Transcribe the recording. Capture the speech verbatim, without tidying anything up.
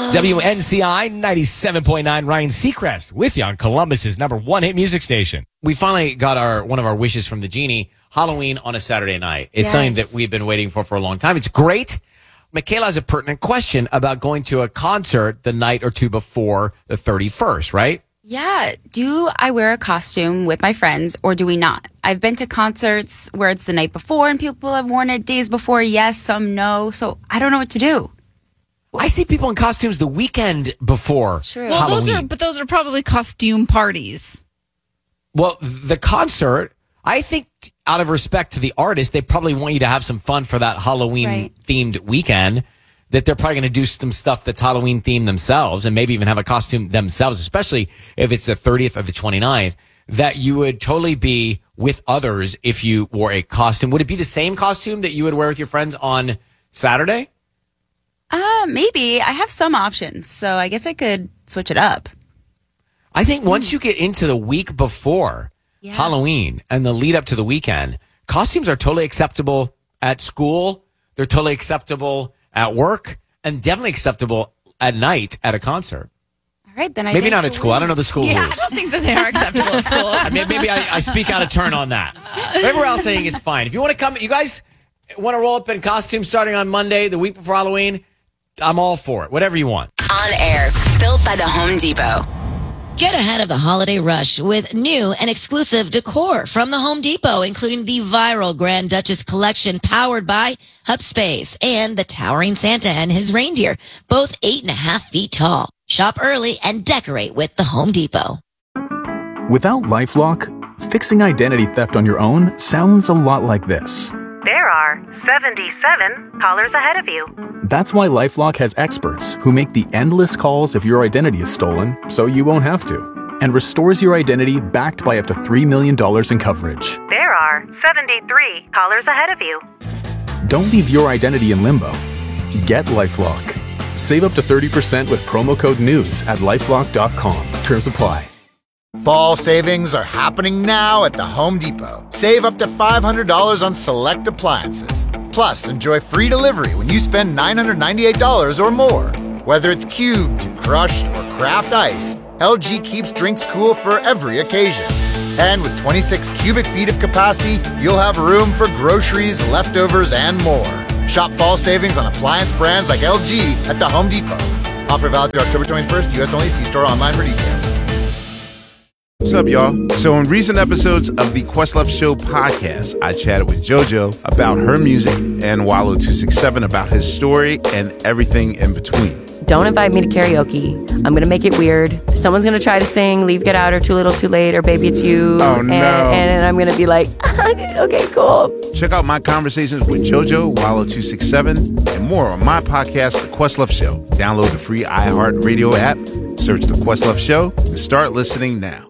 W N C I ninety-seven point nine, Ryan Seacrest with you on Columbus's number one hit music station. We finally got our one of our wishes from the genie, Halloween on a Saturday night. It's Yes. something that we've been waiting for for a long time. It's great. Michaela has a pertinent question about going to a concert the night or two before the thirty-first, right? Yeah. Do I wear a costume with my friends or do we not? I've been to concerts where it's the night before and people have worn it days before. Yes, some no. So I don't know what to do. I see people in costumes the weekend before True. Well, Halloween. those are, but those are probably costume parties. Well, the concert, I think out of respect to the artist, they probably want you to have some fun for that Halloween Right. themed weekend, that they're probably going to do some stuff that's Halloween themed themselves and maybe even have a costume themselves, especially if it's the thirtieth or the twenty-ninth, that you would totally be with others if you wore a costume. Would it be the same costume that you would wear with your friends on Saturday? Uh, maybe. I have some options, so I guess I could switch it up. I think once you get into the week before Yeah. Halloween and the lead up to the weekend, costumes are totally acceptable at school. They're totally acceptable at work and definitely acceptable at night at a concert. All right, then I Maybe think not at school. I don't know the school Yeah, I rules. don't think that they are acceptable at school. I mean, maybe I, I speak out of turn on that. But everywhere else, I think it's fine. If you want to come, you guys want to roll up in costume starting on Monday, the week before Halloween, I'm all for it. Whatever you want. On air, built by the Home Depot. Get ahead of the holiday rush with new and exclusive decor from the Home Depot, including the viral Grand Duchess collection powered by HubSpace and the towering Santa and his reindeer, both eight and a half feet tall. Shop early and decorate with the Home Depot. Without LifeLock, fixing identity theft on your own sounds a lot like this. There are seventy-seven callers ahead of you. That's why LifeLock has experts who make the endless calls if your identity is stolen, so you won't have to, and restores your identity backed by up to three million dollars in coverage. There are seventy-three callers ahead of you. Don't leave your identity in limbo. Get LifeLock. Save up to thirty percent with promo code NEWS at lifelock dot com. Terms apply. Fall savings are happening now at the Home Depot. Save up to five hundred dollars on select appliances. Plus, enjoy free delivery when you spend nine hundred ninety-eight dollars or more. Whether it's cubed, crushed, or craft ice, L G keeps drinks cool for every occasion. And with twenty-six cubic feet of capacity, you'll have room for groceries, leftovers, and more. Shop fall savings on appliance brands like L G at the Home Depot. Offer valid through October twenty-first, U S only. See store online for details. What's up, y'all? So in recent episodes of the Questlove Show podcast, I chatted with JoJo about her music and Wallow two sixty-seven about his story and everything in between. Don't invite me to karaoke. I'm going to make it weird. Someone's going to try to sing Leave, Get Out, or Too Little, Too Late, or Baby It's You. Oh, no. And, and I'm going to be like, okay, cool. Check out my conversations with JoJo, Wallow two sixty-seven, and more on my podcast, The Questlove Show. Download the free iHeartRadio app, search The Questlove Show, and start listening now.